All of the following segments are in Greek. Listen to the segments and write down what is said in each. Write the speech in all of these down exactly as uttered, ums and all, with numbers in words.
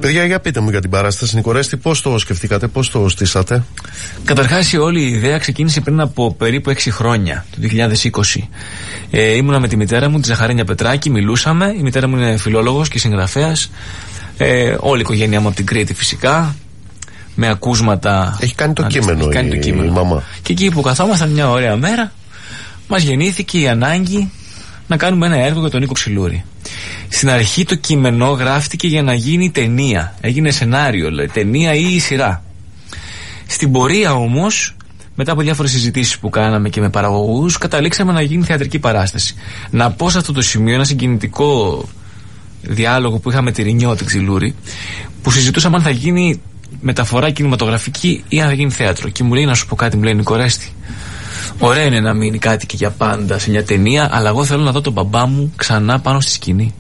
Παιδιά, για πείτε μου για την παράσταση, Νικορέστη, πώς το σκεφτήκατε, πώς το στήσατε? Καταρχάς, η όλη η ιδέα ξεκίνησε πριν από περίπου έξι χρόνια, το δύο χιλιάδες είκοσι. Ε, ήμουνα με τη μητέρα μου, τη Ζαχαρίνια Πετράκη, μιλούσαμε. Η μητέρα μου είναι φιλόλογος και συγγραφέας. Ε, όλη η οικογένειά μου από την Κρήτη, φυσικά. Με ακούσματα. Έχει κάνει το αν, κείμενο, έχει κάνει η, το κείμενο. η μαμά. Και εκεί που καθόμασταν μια ωραία μέρα, μας γεννήθηκε η ανάγκη να κάνουμε ένα έργο για τον Νίκο Ξυλούρη. Στην αρχή το κείμενο γράφτηκε για να γίνει ταινία. Έγινε σενάριο, λέει, ταινία ή σειρά. Στην πορεία όμως, μετά από διάφορες συζητήσεις που κάναμε και με παραγωγούς, καταλήξαμε να γίνει θεατρική παράσταση. Να πω σε αυτό το σημείο ένα συγκινητικό διάλογο που είχαμε τη Ρινιό, την Ξυλούρη, που συζητούσαμε αν θα γίνει μεταφορά κινηματογραφική ή αν θα γίνει θέατρο. Και μου λέει, να σου πω κάτι, μου λέει, Νικορέστη, ωραία είναι να μείνει κάτι και για πάντα σε μια ταινία, αλλά εγώ θέλω να δω τον μπαμπά μου ξανά πάνω στη σκηνή.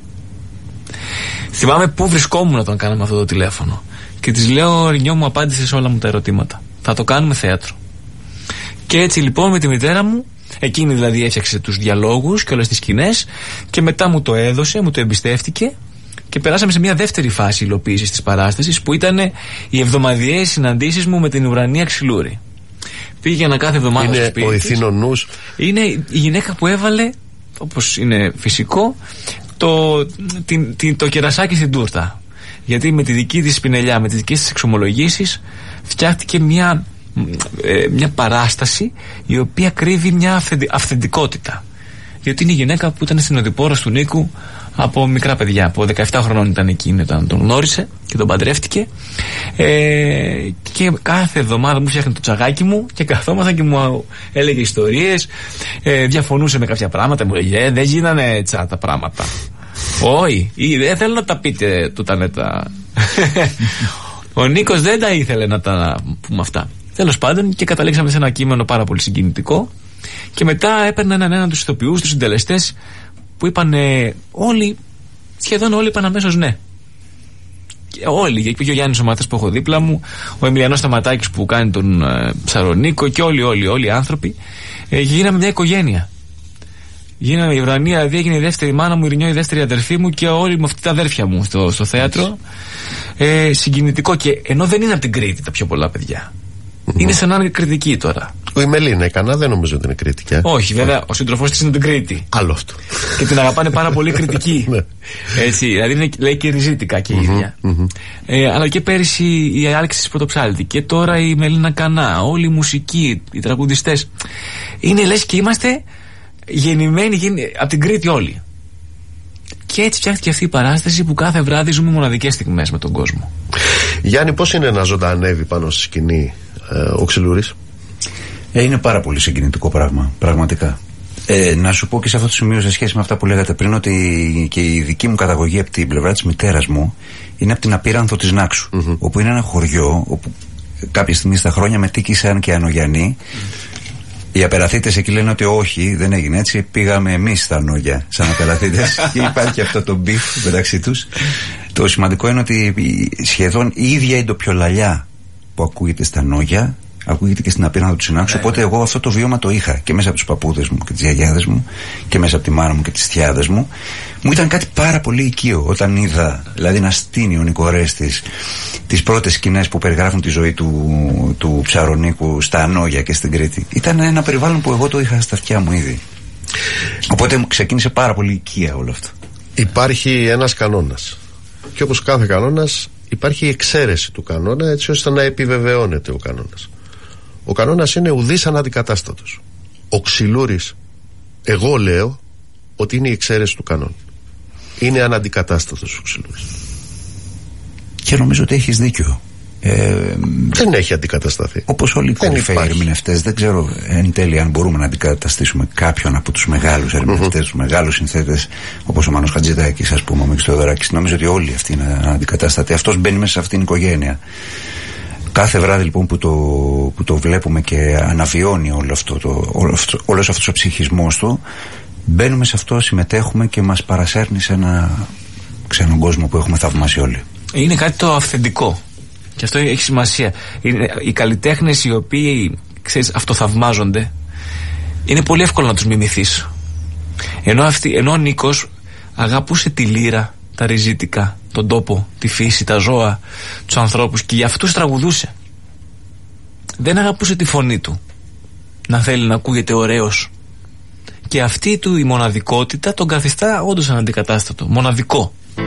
Θυμάμαι πού βρισκόμουν όταν κάναμε αυτό το τηλέφωνο. Και της λέω, Ρινιό, μου απάντησε σε όλα μου τα ερωτήματα. Θα το κάνουμε θέατρο. Και έτσι λοιπόν με τη μητέρα μου, εκείνη δηλαδή έφτιαξε τους διαλόγους και όλες τις σκηνές, και μετά μου το έδωσε, μου το εμπιστεύτηκε. Και περάσαμε σε μια δεύτερη φάση υλοποίησης της παράστασης, που ήταν οι εβδομαδιαίες συναντήσεις μου με την Ουρανία Ξυλούρη. Πήγαινα κάθε εβδομάδα είναι στο σπίτι. Ο ηθήνων νους. Είναι η γυναίκα που έβαλε, όπως είναι φυσικό, το, την, την, το κερασάκι στην τούρτα. Γιατί με τη δική της σπινελιά, με τις δικές της εξομολογήσεις, φτιάχτηκε μια, ε, μια παράσταση η οποία κρύβει μια αυθεντικότητα. Γιατί είναι η γυναίκα που ήταν στην οδηπόρος του Νίκου από μικρά παιδιά. Από δεκαεπτά χρονών ήταν εκείνη όταν τον γνώρισε και τον παντρεύτηκε. Ε, και κάθε εβδομάδα μου φτιάχνει το τσαγάκι μου και καθόμασταν και μου έλεγε ιστορίες. Ε, διαφωνούσε με κάποια πράγματα. Μου έλεγε, ε, δεν γίνανε έτσι τα πράγματα. Όχι, δεν θέλω να τα πείτε τούτα νέτα. Ο Νίκος δεν τα ήθελε να τα πούμε αυτά. Τέλος πάντων, και καταλήξαμε σε ένα κείμενο πάρα πολύ συγκινητικό. Και μετά έπαιρνε έναν έναν τους ηθοποιούς, τους συντελεστές, που είπαν ε, όλοι, σχεδόν όλοι είπαν αμέσως ναι. Και όλοι, γιατί και ο Γιάννης ο Μαθές που έχω δίπλα μου, ο Εμιλιανός Σταματάκης που κάνει τον ε, Ψαρονίκο, και όλοι, όλοι, όλοι οι άνθρωποι. Ε, και γίναμε μια οικογένεια. Γίναμε η Ουρανία, δηλαδή έγινε η δεύτερη μάνα μου, η Ρινιό η δεύτερη αδερφή μου, και όλοι με αυτή τα αδέρφια μου στο, στο θέατρο. Ε, συγκινητικό, και ενώ δεν είναι από την Κρήτη τα πιο πολλά παιδιά. Mm-hmm. Είναι σαν να είναι κριτική τώρα. Ο Ημελίνα έκανα, δεν νομίζω ότι είναι κριτική. Όχι, βέβαια, ο σύντροφός της είναι την Κρήτη. Άλλο αυτό. Και την αγαπάνε πάρα πολύ κριτική. Έτσι, δηλαδή είναι, λέει και ριζίτικα και η ίδια. Mm-hmm. Ε, αλλά και πέρυσι η Άλξη της Πρωτοψάλτη, και τώρα η Μελίνα Κανά, όλοι οι μουσικοί, οι τραγουδιστές. Είναι λες και είμαστε γεννημένοι γεννη, από την Κρήτη όλοι. Και έτσι φτιάχτηκε αυτή η παράσταση που κάθε βράδυ ζούμε μοναδικές στιγμές με τον κόσμο. Γιάννη, πώς είναι να ζωντανεύει πάνω στη σκηνή ε, ο Ξυλούρης? Ε, είναι πάρα πολύ συγκινητικό πράγμα, πραγματικά. Ε, να σου πω και σε αυτό το σημείο, σε σχέση με αυτά που λέγατε πριν, ότι και η δική μου καταγωγή από την πλευρά της μητέρας μου είναι από την Απίρανθο της Νάξου, mm-hmm. όπου είναι ένα χωριό όπου κάποια στιγμή στα χρόνια μετήκησαν και Ανογιανοί. Mm-hmm. Οι απεραθήτες εκεί λένε ότι όχι, δεν έγινε έτσι. Πήγαμε εμείς στα Νόγια, σαν απεραθήτες. Και υπάρχει αυτό το μπιφ μεταξύ τους. Το σημαντικό είναι ότι σχεδόν η ίδια η ντοπιολαλιά που ακούγεται στα Νόγια ακούγεται και στην Απίρανθο του Συνάξου. Οπότε εγώ αυτό το βίωμα το είχα και μέσα από τους παππούδες μου και τις γιαγιάδες μου και μέσα από τη μάνα μου και τις θιάδες μου. Μου ήταν κάτι πάρα πολύ οικείο όταν είδα, δηλαδή, να στείνει ο Νικορέστης τις πρώτες σκηνές που περιγράφουν τη ζωή του, του Ψαρονίκου στα Νόγια και στην Κρήτη. Ήταν ένα περιβάλλον που εγώ το είχα στα αυτιά μου ήδη. Οπότε ξεκίνησε πάρα πολύ οικεία όλο αυτό. Υπάρχει ένας κανόνας. Και όπως κάθε κανόνας, υπάρχει η εξαίρεση του κανόνα, έτσι ώστε να επιβεβαιώνεται ο κανόνας. Ο κανόνας είναι ουδής αναντικατάστατος. Ο Ξυλούρης, εγώ λέω ότι είναι η εξαίρεση του κανόνα. Είναι αναντικατάστατος ο Ξυλούρης. Και νομίζω ότι έχεις δίκιο. Ε, δεν έχει αντικατασταθεί. Όπως όλοι οι κορυφαίοι ερμηνευτές, δεν ξέρω εν τέλει αν μπορούμε να αντικαταστήσουμε κάποιον από τους μεγάλους ερμηνευτές, mm-hmm. τους μεγάλους συνθέτες, όπως ο Μάνος Χατζηδάκης, ας πούμε, ο Μίκης Θεοδωράκης. Νομίζω ότι όλοι αυτοί είναι αντικατάστατοι. Αυτός μπαίνει μέσα σε αυτήν την οικογένεια. Κάθε βράδυ λοιπόν που το, που το βλέπουμε και αναβιώνει όλο αυτό το, όλο αυτό, όλος αυτός ο ψυχισμός του, μπαίνουμε σε αυτό, συμμετέχουμε και μας παρασέρνει σε ένα ξένο κόσμο που έχουμε θαυμάσει όλοι. Είναι κάτι το αυθεντικό. Και αυτό έχει σημασία. Είναι, οι καλλιτέχνες οι οποίοι, ξέρεις, αυτοθαυμάζονται, είναι πολύ εύκολο να τους μιμηθείς. Ενώ, αυτή, ενώ ο Νίκος αγαπούσε τη λύρα, τα ριζίτικα, τον τόπο, τη φύση, τα ζώα, τους ανθρώπους, και για αυτούς τραγουδούσε. Δεν αγαπούσε τη φωνή του να θέλει να ακούγεται ωραίος, και αυτή του η μοναδικότητα τον καθιστά όντως αναντικατάστατο, μοναδικό.